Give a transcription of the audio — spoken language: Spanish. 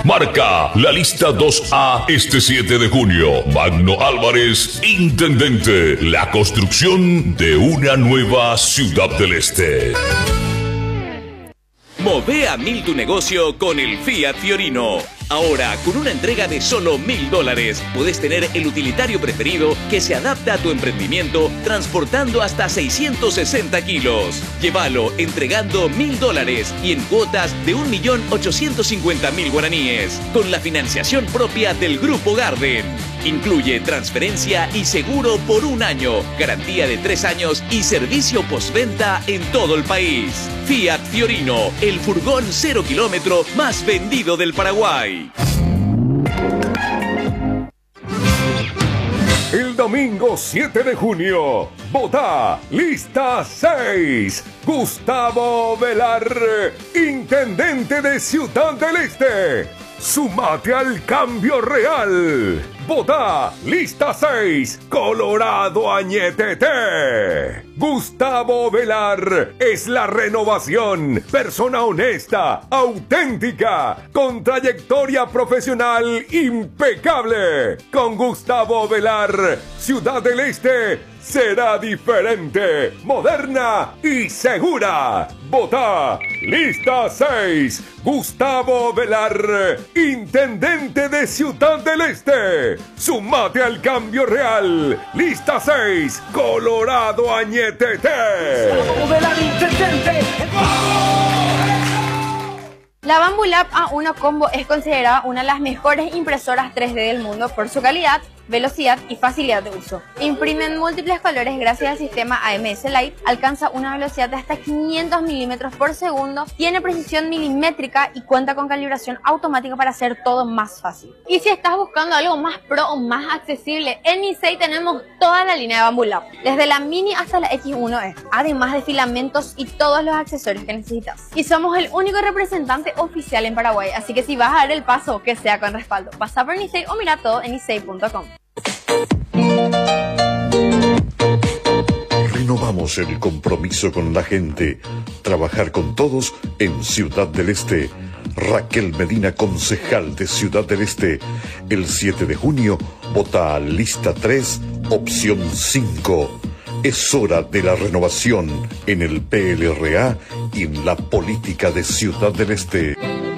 Marca la lista 2A este 7 de junio. Magno Álvarez, intendente. La construcción de una nueva Ciudad del Este. Move a 1000 tu negocio con el Fiat Fiorino. Ahora, con una entrega de solo $1000, podés tener el utilitario preferido que se adapta a tu emprendimiento, transportando hasta 660 kilos. Llévalo entregando $1000 y en cuotas de 1.850.000 guaraníes, con la financiación propia del Grupo Garden. Incluye transferencia y seguro por 1 año, garantía de 3 años y servicio postventa en todo el país. Fiat Fiorino, el furgón 0 kilómetro más vendido del Paraguay. El domingo 7 de junio, vota lista 6. Gustavo Velar, intendente de Ciudad del Este. Sumate al cambio real. Vota lista 6, Colorado Añetete. Gustavo Velar es la renovación. Persona honesta, auténtica, con trayectoria profesional impecable. Con Gustavo Velar, Ciudad del Este será diferente, moderna y segura. Vota lista 6, Gustavo Velar, intendente de Ciudad del Este. Sumate al cambio real. Lista 6, Colorado Añetete. Gustavo Velar, intendente. La Bambu Lab A1 Combo es considerada una de las mejores impresoras 3D del mundo por su calidad, velocidad y facilidad de uso. Imprime en múltiples colores gracias al sistema AMS Light, alcanza una velocidad de hasta 500 milímetros por segundo, tiene precisión milimétrica y cuenta con calibración automática para hacer todo más fácil. Y si estás buscando algo más pro o más accesible, en Nicey tenemos toda la línea de Bambu Lab, desde la Mini hasta la X1E, además de filamentos y todos los accesorios que necesitas. Y somos el único representante oficial en Paraguay, así que si vas a dar el paso, que sea con respaldo. Pasa por Nicey o mira todo en nicey.com. Renovamos el compromiso con la gente. Trabajar con todos en Ciudad del Este. Raquel Medina, concejal de Ciudad del Este. El 7 de junio, vota lista 3, opción 5. Es hora de la renovación en el PLRA y en la política de Ciudad del Este.